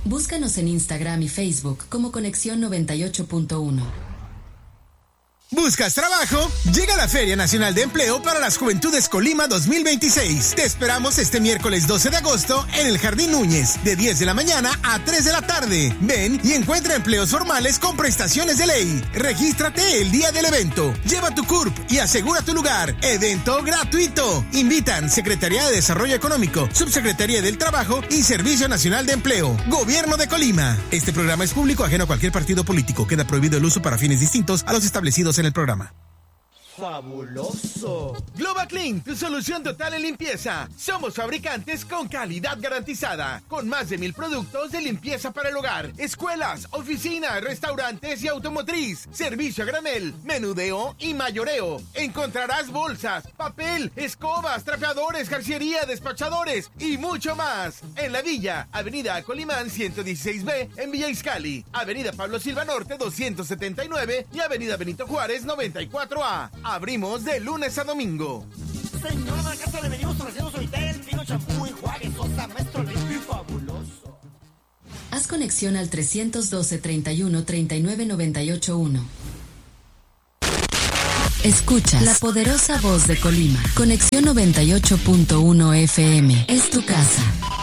Búscanos en Instagram y Facebook como Conexión 98.1. ¿Buscas trabajo? Llega la Feria Nacional de Empleo para las Juventudes Colima 2026. Te esperamos este miércoles 12 de agosto en el Jardín Núñez, de 10 de la mañana a 3 de la tarde. Ven y encuentra empleos formales con prestaciones de ley. Regístrate el día del evento. Lleva tu CURP y asegura tu lugar. Evento gratuito. Invitan Secretaría de Desarrollo Económico, Subsecretaría del Trabajo y Servicio Nacional de Empleo. Gobierno de Colima. Este programa es público ajeno a cualquier partido político. Queda prohibido el uso para fines distintos a los establecidos en el programa. ¡Fabuloso! Global Clean, tu solución total en limpieza. Somos fabricantes con calidad garantizada, con más de 1,000 productos de limpieza para el hogar, escuelas, oficinas, restaurantes y automotriz. Servicio a granel, menudeo y mayoreo. Encontrarás bolsas, papel, escobas, trapeadores, jarciería, despachadores y mucho más. En La Villa, Avenida Colimán 116B en Villa Izcalli, Avenida Pablo Silva Norte 279 y Avenida Benito Juárez 94A. Abrimos de lunes a domingo. Señor, a la casa le venimos ofreciendo Suavitel, vino, champú, enjuague, sosa, maestro limpio y fabuloso. Haz conexión al 312-31-3998-1. Escuchas la poderosa voz de Colima. Conexión 98.1 FM. Es tu casa.